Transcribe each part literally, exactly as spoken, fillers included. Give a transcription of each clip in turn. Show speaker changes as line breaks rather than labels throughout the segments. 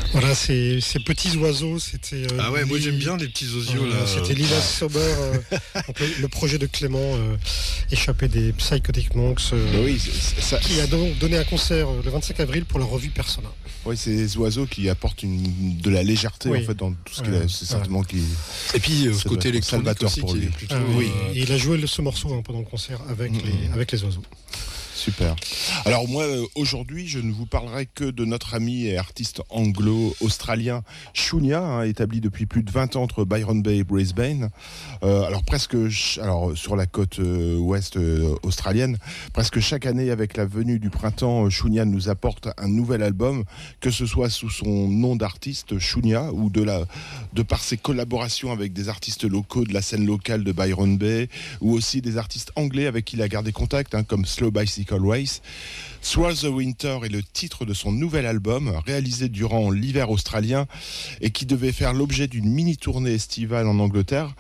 Voilà, ces, ces petits oiseaux, c'était... Euh,
ah ouais, moi
li-
j'aime bien les petits osios
euh,
là.
C'était Lilas Sober, euh, donc le, le projet de Clément, euh, échappé des Psychotic Monks, euh,
Oui, c'est- ça,
qui a donc donné un concert euh, le vingt-cinq avril pour la revue Persona.
oui, c'est des oiseaux qui apportent une, de la légèreté
Oui.
en fait dans tout ce qu'il
Ouais.
a. C'est certainement qui.
Et puis euh, ce
Ça
côté
doit être
électronique
salvateur
aussi
pour
qui
lui.
est plutôt.
Ah, oui,
euh,
et il a joué le- ce morceau hein, pendant le concert avec,
Mhm.
les, avec les oiseaux.
Super. Alors moi, euh, aujourd'hui, je ne vous parlerai que de notre ami et artiste anglo-australien Shunya, hein, établi depuis plus de vingt ans entre Byron Bay et Brisbane. Euh, alors presque, ch- alors sur la côte euh, ouest euh, australienne, presque chaque année avec la venue du printemps, euh, Shunya nous apporte un nouvel album, que ce soit sous son nom d'artiste Shunya ou de la, de par ses collaborations avec des artistes locaux de la scène locale de Byron Bay, ou aussi des artistes anglais avec qui il a gardé contact, hein, comme Slow Bicycle Race. Swirl the Winter est le titre de son nouvel album, réalisé durant l'hiver australien et qui devait faire l'objet d'une mini-tournée estivale en Angleterre.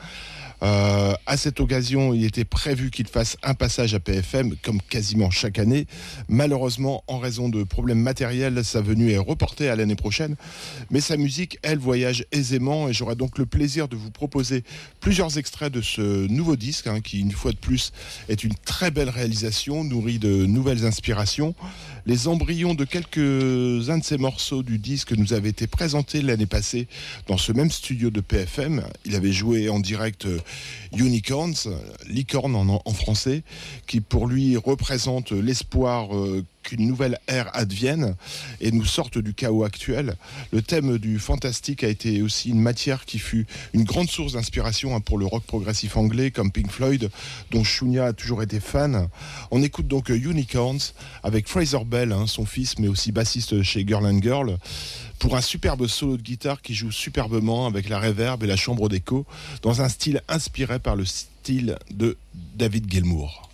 Euh, à cette occasion, il était prévu qu'il fasse un passage à P F M, comme quasiment chaque année. Malheureusement, en raison de problèmes matériels, sa venue est reportée à l'année prochaine. Mais sa musique, elle, voyage aisément et j'aurai donc le plaisir de vous proposer plusieurs extraits de ce nouveau disque, hein, qui, une fois de plus, est une très belle réalisation, nourrie de nouvelles inspirations. Les embryons de quelques-uns de ces morceaux du disque nous avaient été présentés l'année passée dans ce même studio de P F M. Il avait joué en direct euh, Unicorns, licorne en, en français, qui pour lui représente l'espoir euh, qu'une nouvelle ère advienne et nous sorte du chaos actuel. Le thème du fantastique a été aussi une matière qui fut une grande source d'inspiration hein, pour le rock progressif anglais comme Pink Floyd, dont Shunya a toujours été fan. On écoute donc Unicorns avec Fraser Bell, hein, son fils, mais aussi bassiste chez Girl and Girl, pour un superbe solo de guitare qui joue superbement avec la reverb et la chambre d'écho dans un style inspiré par le style de David Gilmour.